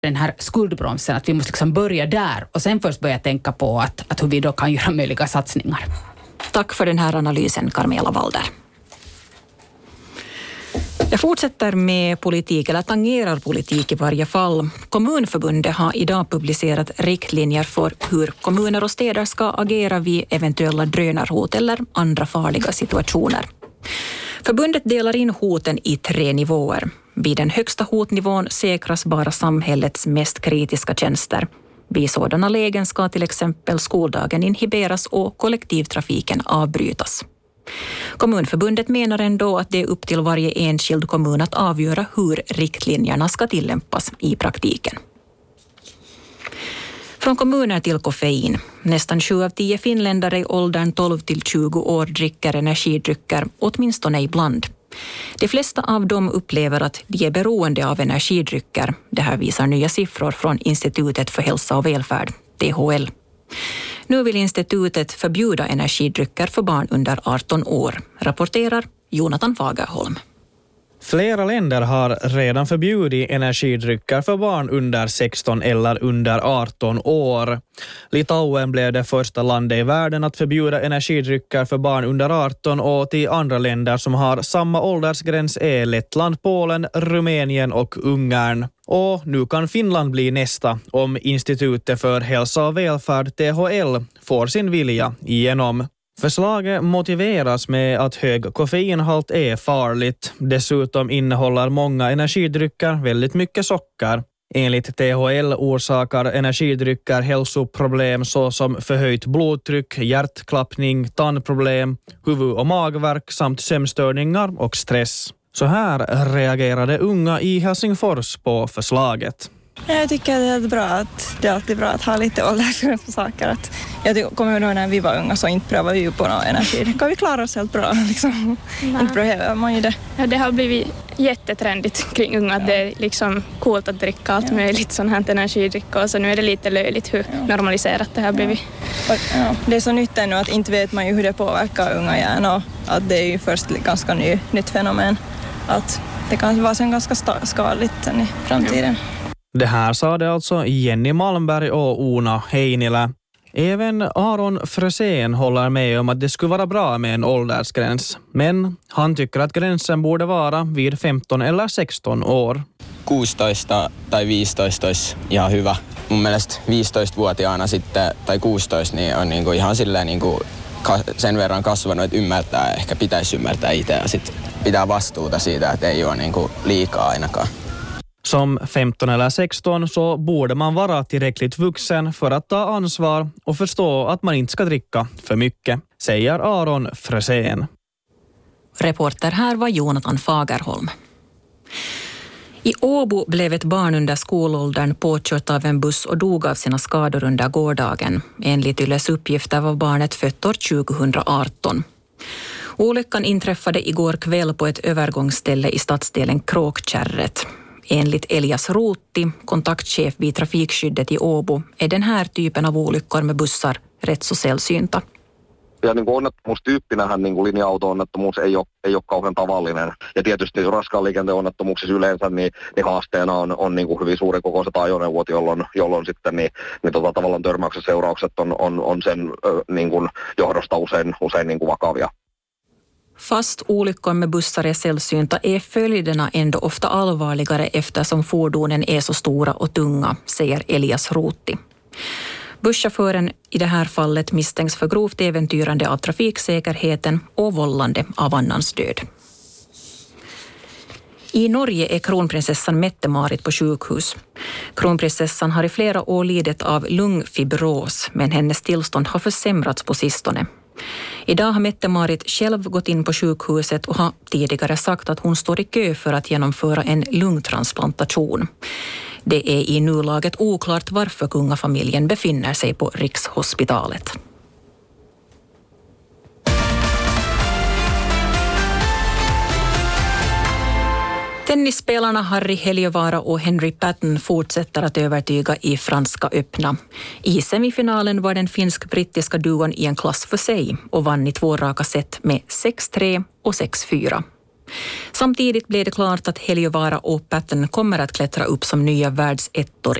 den här skuldbromsen, att vi måste liksom börja där och sen först börja tänka på att hur vi då kan göra möjliga satsningar. Tack för den här analysen, Carmela Walder. Jag fortsätter med politik, eller tangerar politik i varje fall. Kommunförbundet har idag publicerat riktlinjer för hur kommuner och städer ska agera vid eventuella drönarhot eller andra farliga situationer. Förbundet delar in hoten i 3 nivåer. Vid den högsta hotnivån säkras bara samhällets mest kritiska tjänster. Vid sådana lägen ska till exempel skoldagen inhiberas och kollektivtrafiken avbrytas. Kommunförbundet menar ändå att det är upp till varje enskild kommun att avgöra hur riktlinjerna ska tillämpas i praktiken. Från kommuner till koffein. Nästan 7 av 10 finländare i åldern 12 till 20 år dricker energidrycker, åtminstone ibland. De flesta av dem upplever att de är beroende av energidrycker. Det här visar nya siffror från Institutet för hälsa och välfärd, THL. Nu vill institutet förbjuda energidrycker för barn under 18 år, rapporterar Jonathan Fagerholm. Flera länder har redan förbjudit energidrycker för barn under 16 eller under 18 år. Litauen blev det första landet i världen att förbjuda energidrycker för barn under 18 och till andra länder som har samma åldersgräns är Lettland, Polen, Rumänien och Ungern. Och nu kan Finland bli nästa om Institutet för hälsa och välfärd, THL, får sin vilja igenom. Förslaget motiveras med att hög koffeinhalt är farligt. Dessutom innehåller många energidrycker väldigt mycket socker. Enligt THL orsakar energidrycker hälsoproblem såsom förhöjt blodtryck, hjärtklappning, tandproblem, huvud- och magvärk samt sömnstörningar och stress. Så här reagerade unga i Helsingfors på förslaget. Jag tycker det är bra det är alltid bra att ha lite åldersgräns på saker. Jag kommer ihåg när vi var unga så inte prövade vi ju på någon energi. Vi klarar oss helt bra liksom. Inte behöver man ju det. Ja, det har blivit jättetrendigt kring unga. Det är liksom coolt att dricka allt möjligt sånt här energidricka och så nu är det lite löjligt hur normaliserat det har blivit. Ja, det är så nytt ännu att inte vet man ju hur det påverkar unga hjärnor och att det är ju först ganska nytt fenomen. Att det kan vara sen ganska skadligt sen i framtiden. Det här sa det alltså Jenny Malmberg och Ona Heinilä. Även Aron Frösén håller med om att det skulle vara bra med en åldersgräns. Men han tycker att gränsen borde vara vid 15 eller 16 år. 16 tai 15 olisi ihan hyvä. Mun mielestä 15-vuotiaana sitten, tai 16 niin on niinku ihan silleen niinku sen verran kasvanut, että ymmärtää, ehkä pitäisi ymmärtää itse ja sitten pitää vastuuta siitä, että ei ole niinku liikaa ainakaan. Som 15 eller 16 så borde man vara tillräckligt vuxen för att ta ansvar och förstå att man inte ska dricka för mycket, säger Aron Frösén. Reporter här var Jonathan Fagerholm. I Åbo blev ett barn under skolåldern påkört av en buss och dog av sina skador under gårdagen. Enligt Yles uppgifter var barnet fött år 2018. Olyckan inträffade igår kväll på ett övergångsställe i stadsdelen Kråkkärret. Enligt Elias Ruutti, kontaktchef vid trafikskyddet i Åbo, är den här typen av olyckor med bussar rätt så sällsynta. Ja niin kuin onnettomuustyyppinähän niin kuin linja-auto-onnettomuus ei ole kauhean tavallinen. Ja tietysti raskaan liikenteen onnettomuuksissa yleensä niin haasteena on niin kuin hyvin suurikokoiset ajoneuvot, jolloin sitten niin tavallaan törmäyksen seuraukset on sen niin kuin johdosta usein niin kuin vakavia. Fast olyckor med bussar är sällsynta är följderna ändå ofta allvarligare eftersom fordonen är så stora och tunga, säger Elias Ruutti. Busschauffören i det här fallet misstänks för grovt äventyrande av trafiksäkerheten och vållande av annans död. I Norge är kronprinsessan Mette-Marit på sjukhus. Kronprinsessan har i flera år lidit av lungfibros, men hennes tillstånd har försämrats på sistone. Idag har Mette-Marit själv gått in på sjukhuset och har tidigare sagt att hon står i kö för att genomföra en lungtransplantation. Det är i nuläget oklart varför kungafamiljen befinner sig på Rikshospitalet. Tennisspelarna Harry Heliövaara och Henry Patton fortsätter att övertyga i Franska öppna. I semifinalen var den finsk-brittiska duon i en klass för sig och vann i 2 raka set med 6-3 och 6-4. Samtidigt blev det klart att Heliövaara och Patton kommer att klättra upp som nya världsettor